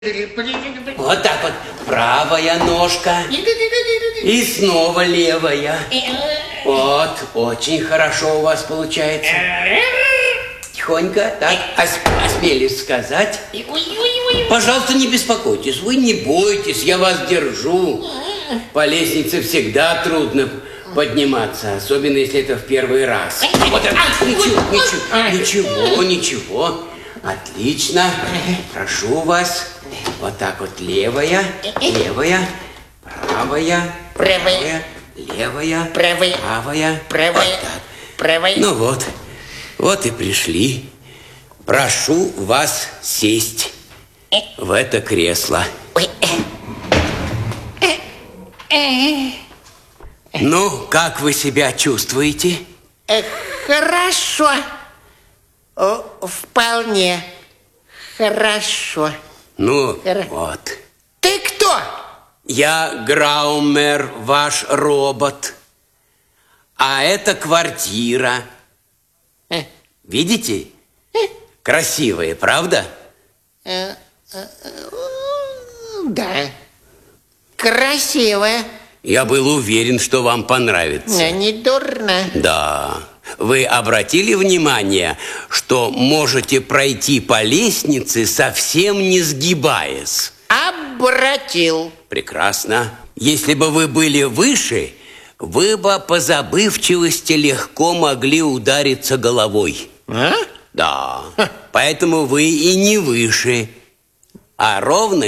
Вот так вот. Правая ножка. И снова левая. Вот. Очень хорошо у вас получается. Тихонько. Так. Осмелюсь сказать. Пожалуйста, не беспокойтесь. Вы не бойтесь. Я вас держу. По лестнице всегда трудно подниматься. Особенно, если это в первый раз. Вот это. Ничего. Отлично. Прошу вас. Вот так вот. Левая, правая, левая, правая. Вот так. Ну вот. Вот и пришли. Прошу вас сесть в это кресло. Ну, как вы себя чувствуете? Хорошо. Вполне хорошо. Ну, вот. Ты кто? Я Граумер, ваш робот. А это квартира. Видите? Красивая, правда? Да. Красивая. Я был уверен, что вам понравится. Не дурно. Да. Вы обратили внимание, что можете пройти по лестнице, совсем не сгибаясь? Обратил. Прекрасно. Если бы вы были выше, вы бы по забывчивости легко могли удариться головой. А? Да. Поэтому вы и не выше, а ровно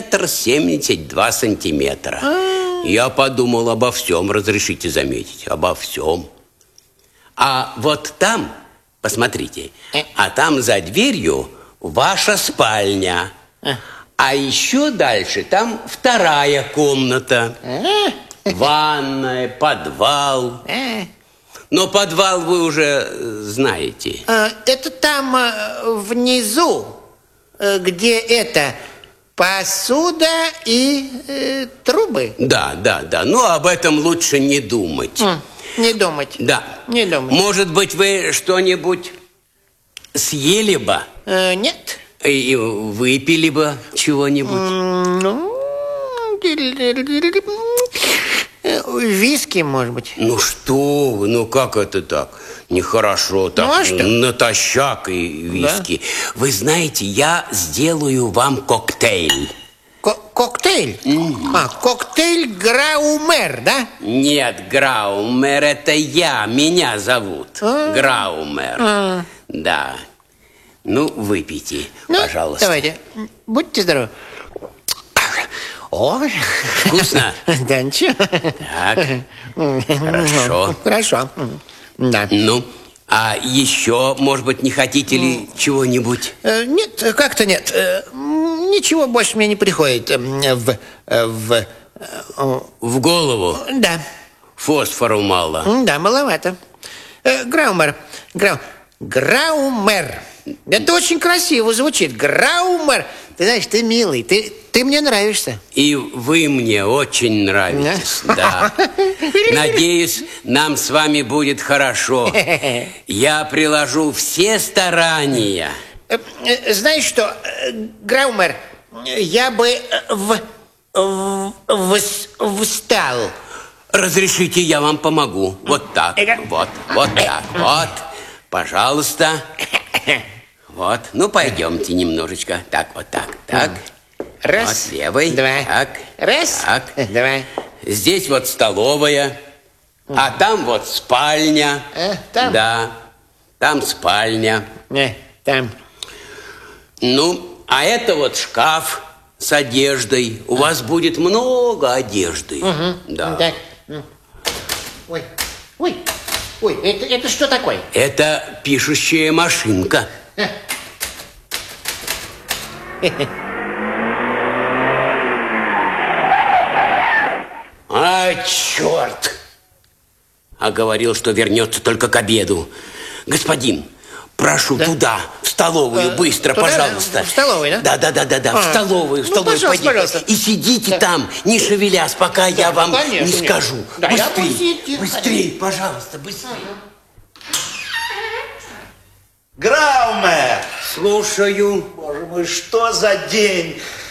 1,72 м. Я подумал обо всем, разрешите заметить, обо всем. А вот там, посмотрите, а там за дверью ваша спальня. А еще дальше там вторая комната. Ванная, подвал. Но подвал вы уже знаете. Это там внизу, где это посуда и трубы. Да. Ну, об этом лучше не думать. Не думать. Да. Не думать. Может быть, вы что-нибудь съели бы? Нет. И выпили бы чего-нибудь? Виски, может быть. Ну что вы, ну как это так? Нехорошо так, Ну, а что? натощак и виски. Да? Вы знаете, я сделаю вам коктейль. Коктейль? Коктейль Граумер, да? Нет, Граумер, это я, меня зовут. Граумер. Да. Ну, выпейте, пожалуйста. Давайте, будьте здоровы. О, вкусно? Да, ничего. Так, хорошо. Хорошо, да. Ну, а еще, может быть, не хотите ли чего-нибудь? Нет, как-то нет. Ничего больше мне не приходит в голову? Да. Фосфору мало? Да, маловато. Граумер. Это очень красиво звучит. Граумер. Ты знаешь, ты милый, ты мне нравишься. И вы мне очень нравитесь, да. Надеюсь, нам с вами будет хорошо. Я приложу все старания. Знаешь что, Граумер, я бы встал. Разрешите, я вам помогу. Вот так, вот так, вот. Пожалуйста. Вот, ну пойдемте немножечко. Так, вот так, так. Раз, вот, левый. Два. Так. Раз, так. Два. Здесь вот столовая. А там вот спальня. Там? Да, там спальня. Там. Ну, а это вот шкаф с одеждой. У вас будет много одежды. Да. Так. Ой, это что такое? Это пишущая машинка. А, черт! А говорил, что вернется только к обеду. Господин, прошу туда, в столовую, быстро, туда, пожалуйста. В столовую, да? Да, в столовую, пожалуйста. И сидите там, не шевелясь, пока я вам не скажу. Да, быстрее, пожалуйста, быстрее. Граумер! Слушаю. Боже мой, что за день?